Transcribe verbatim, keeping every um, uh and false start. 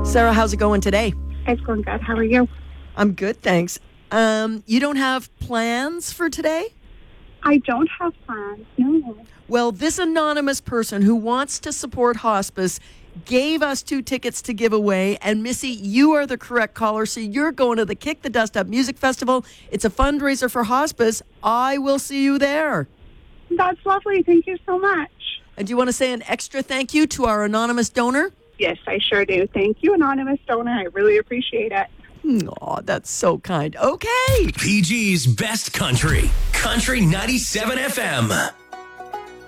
Sarah, how's it going today? It's going good. How are you? I'm good, thanks. Um, you don't have plans for today? I don't have plans, no. Well, this anonymous person who wants to support hospice gave us two tickets to give away. And Missy, you are the correct caller, so you're going to the Kick the Dust Up Music Festival. It's a fundraiser for hospice. I will see you there. That's lovely. Thank you so much. And do you want to say an extra thank you to our anonymous donor? Yes, I sure do. Thank you, anonymous donor. I really appreciate it. Oh, that's so kind. Okay. P G's Best Country. Country ninety-seven F M.